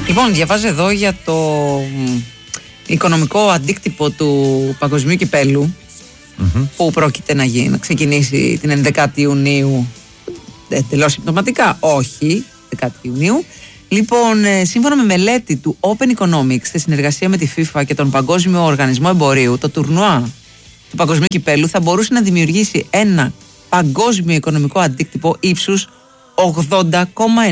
Λοιπόν, διαβάζω εδώ για το οικονομικό αντίκτυπο του παγκοσμίου κυπέλου που πρόκειται να ξεκινήσει την 11η Ιουνίου. Τελώς συμπτωματικά, όχι, 10η Ιουνίου. Λοιπόν, σύμφωνα με μελέτη του Open Economics σε συνεργασία με τη FIFA και τον Παγκόσμιο Οργανισμό Εμπορίου, το τουρνουά του παγκοσμίου κυπέλου θα μπορούσε να δημιουργήσει ένα παγκόσμιο οικονομικό αντίκτυπο ύψους 80,1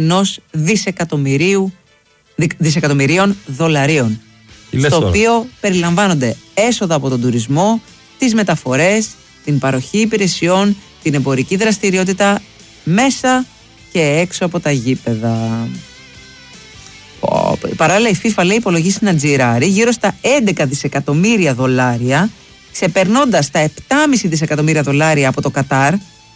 δισεκατομμυρίων δολαρίων. Στο οποίο περιλαμβάνονται έσοδα από τον τουρισμό, τις μεταφορές, την παροχή υπηρεσιών, την εμπορική δραστηριότητα μέσα και έξω από τα γήπεδα. Παράλληλα, η FIFA λέει υπολογίσει να τζιράρει γύρω στα 11 δισεκατομμύρια δολάρια, ξεπερνώντας τα 7,5 δισεκατομμύρια δολάρια από το Κατάρ.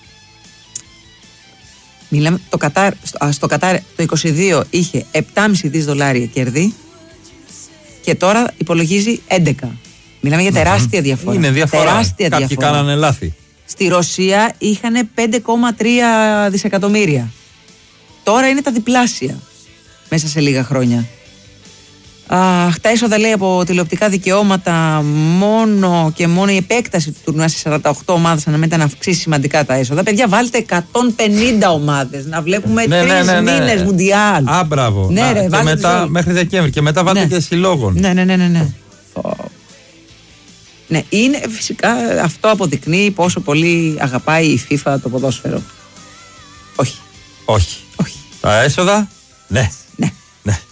Μιλάμε, στο Κατάρ το 22 είχε 7,5 δις δολάρια κέρδη και τώρα υπολογίζει 11. Μιλάμε για τεράστια διαφορά. Είναι διαφορά. Κάποιοι κάνανε λάθη. Στη Ρωσία είχαν 5,3 δισεκατομμύρια. Τώρα είναι τα διπλάσια μέσα σε λίγα χρόνια. Τα έσοδα, λέει, από τηλεοπτικά δικαιώματα, μόνο και μόνο η επέκταση του τουρνουά σε 48 ομάδες αναμένεται να αυξήσει σημαντικά τα έσοδα. Παιδιά, βάλτε 150 ομάδες να βλέπουμε 3 μήνες μουντιάλ. Μπράβο. Ναι, ρε, και μετά μέχρι Δεκέμβρη. Και μετά βάλτε και συλλόγων. Ναι. Ναι, είναι φυσικά, αυτό αποδεικνύει πόσο πολύ αγαπάει η FIFA το ποδόσφαιρο. Όχι. Τα έσοδα, ναι.